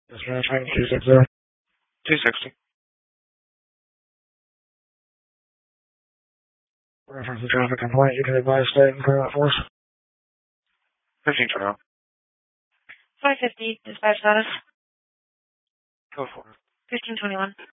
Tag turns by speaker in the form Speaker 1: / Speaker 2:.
Speaker 1: Dispatch 260.
Speaker 2: 260.
Speaker 1: Reference to traffic complaint. You can advise state and current force.
Speaker 2: 15 turn around.
Speaker 3: 550, dispatch status.
Speaker 2: Go for it.
Speaker 3: 1521.